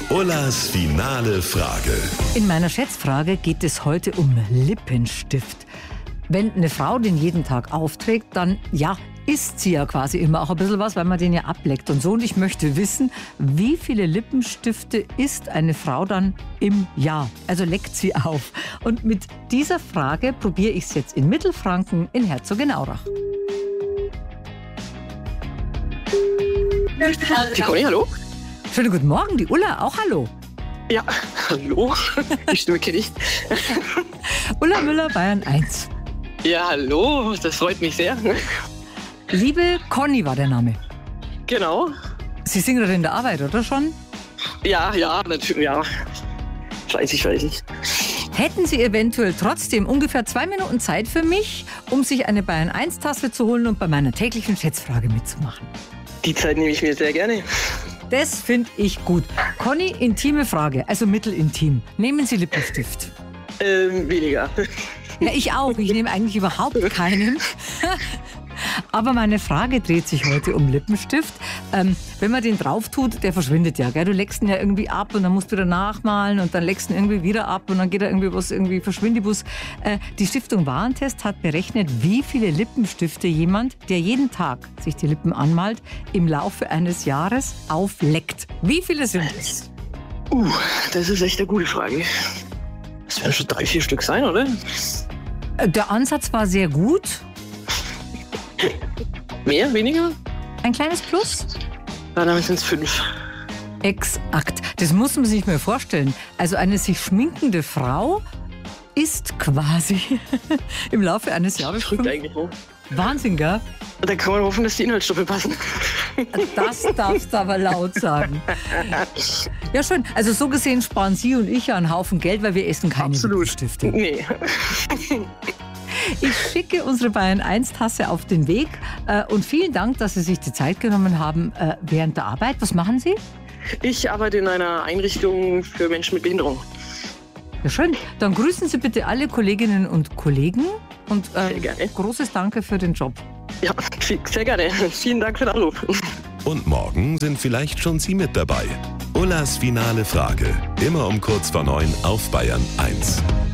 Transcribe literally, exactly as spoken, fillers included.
Ullas finale Frage. In meiner Schätzfrage geht es heute um Lippenstift. Wenn eine Frau den jeden Tag aufträgt, dann ja, isst sie ja quasi immer auch ein bisschen was, weil man den ja ableckt und so. Und ich möchte wissen, wie viele Lippenstifte isst eine Frau dann im Jahr? Also leckt sie auf. Und mit dieser Frage probiere ich es jetzt in Mittelfranken in Herzogenaurach. Die Conny, hallo? Schönen guten Morgen, die Ulla, auch hallo. Ja, hallo. Die Stimme kenne ich. Ulla Müller, Bayern eins. Ja, hallo, das freut mich sehr. Liebe Conny war der Name. Genau. Sie sind gerade in der Arbeit, oder schon? Ja, ja, natürlich, ja. Fleißig, fleißig. Hätten Sie eventuell trotzdem ungefähr zwei Minuten Zeit für mich, um sich eine Bayern eins Tasse zu holen und bei meiner täglichen Schätzfrage mitzumachen? Die Zeit nehme ich mir sehr gerne. Das finde ich gut. Conny, intime Frage, also mittelintim. Nehmen Sie Lippenstift? Ähm, weniger. Ja, ich auch. Ich nehme eigentlich überhaupt keinen. Aber meine Frage dreht sich heute um Lippenstift. Ähm, wenn man den drauf tut, der verschwindet ja. Gell? Du leckst ihn ja irgendwie ab und dann musst du wieder nachmalen und dann leckst ihn irgendwie wieder ab und dann geht er irgendwie was, irgendwie verschwindibus. Äh, die Stiftung Warentest hat berechnet, wie viele Lippenstifte jemand, der jeden Tag sich die Lippen anmalt, im Laufe eines Jahres aufleckt. Wie viele sind es? Uh, das ist echt eine gute Frage. Das werden schon drei, vier Stück sein, oder? Äh, der Ansatz war sehr gut. Mehr, weniger? Ein kleines Plus? Ja, dann sind es fünf. Exakt. Das muss man sich mal vorstellen. Also eine sich schminkende Frau isst quasi im Laufe eines Jahres Verrückt eigentlich, ne? Wahnsinn, gell? Da kann man hoffen, dass die Inhaltsstoffe passen. Das darfst du aber laut sagen. Ja, schön. Also so gesehen sparen Sie und ich ja einen Haufen Geld, weil wir essen keine Lippenstifte. Nee. Ich schicke unsere Bayern eins Tasse auf den Weg äh, und vielen Dank, dass Sie sich die Zeit genommen haben äh, während der Arbeit. Was machen Sie? Ich arbeite in einer Einrichtung für Menschen mit Behinderung. Ja, schön. Dann grüßen Sie bitte alle Kolleginnen und Kollegen und äh, Sehr gerne. großes Danke für den Job. Ja, sehr gerne. Vielen Dank für den Anruf. Und morgen sind vielleicht schon Sie mit dabei. Ullas finale Frage. Immer um kurz vor neun auf Bayern eins.